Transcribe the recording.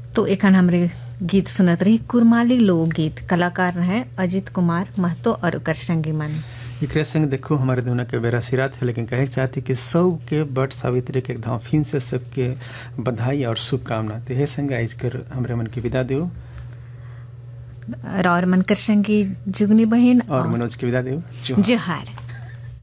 तो एखन हमरे गीत सुनत रही कुरमाली लोकगीत। कलाकार है अजित कुमार महतो और ओकर संगी मन। एकरे संग देखो हमारे दोनों के बेरा सिरात है, लेकिन कहे चाहती कि सब के बट सावित्री के एकदम फिन से सबके बधाई और शुभकामना। ते संग आज कर हमरे मन की विदा दो और मनकर संगी जुगनी बहन और मनोज की विदा दो। जोहार।